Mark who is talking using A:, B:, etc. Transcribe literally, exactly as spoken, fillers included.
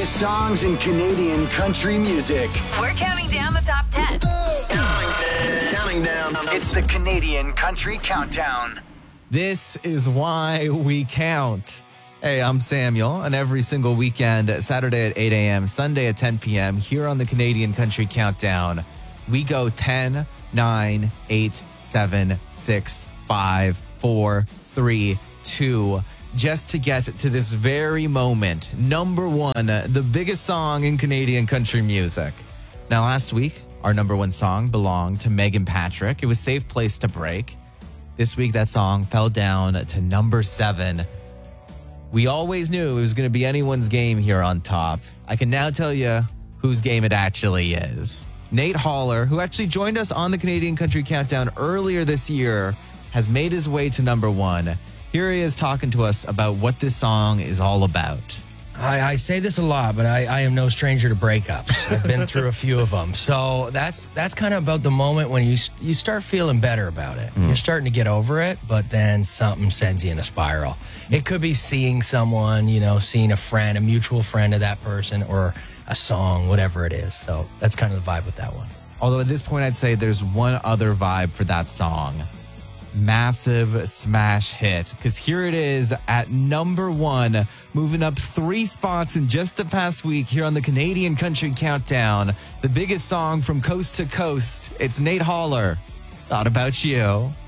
A: biggest songs in Canadian country music.
B: We're counting down the top ten.
A: Counting down. It's the Canadian Country Countdown.
C: This is why we count. Hey, I'm Samuel, and every single weekend, Saturday at eight a.m., Sunday at ten p.m., here on the Canadian Country Countdown, we go ten, nine, eight, seven, six, five, four, three, two, just to get to this very moment. Number one, the biggest song in Canadian country music. Now, last week, our number one song belonged to Megan Patrick. It was Safe Place to Break. This week, that song fell down to number seven. We always knew it was going to be anyone's game here on top. I can now tell you whose game it actually is. Nate Haller, who actually joined us on the Canadian Country Countdown earlier this year, has made his way to number one. Here he is talking to us about what this song is all about.
D: I, I say this a lot, but I, I am no stranger to breakups. I've been through a few of them. So that's that's kind of about the moment when you you start feeling better about it. Mm. You're starting to get over it, but then something sends you in a spiral. It could be seeing someone, you know, seeing a friend, a mutual friend of that person, or a song, whatever it is. So that's kind of the vibe with that one.
C: Although at this point, I'd say there's one other vibe for that song. Massive smash hit, because here it is at number one, moving up three spots in just the past week here on the Canadian Country Countdown. The biggest song from coast to coast. It's Nate Haller. Thought About You.